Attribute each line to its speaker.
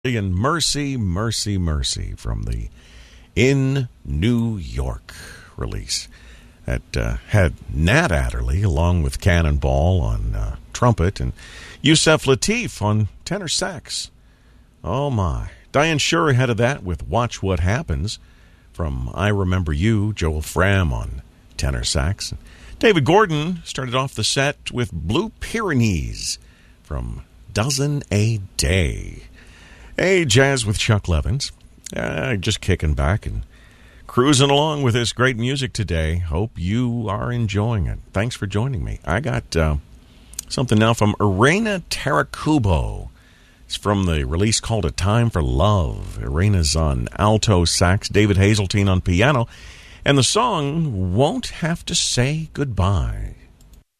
Speaker 1: And Mercy, Mercy, Mercy from the In New York release that had Nat Adderley along with Cannonball on trumpet and Yusef Lateef on tenor sax. Oh my. Diane Shure ahead of that with Watch What Happens from I Remember You, Joel Fram on tenor sax. David Gordon started off the set with Blue Pyrenees from Dozen a Day. Hey, Jazz with Chuck Levins. Just kicking back and cruising along with this great music today. Hope you are enjoying it. Thanks for joining me. I got something now from Irena Tarakubo. It's from the release called A Time for Love. Irena's on alto sax, David Hazeltine on piano, and the song Won't Have to Say Goodbye.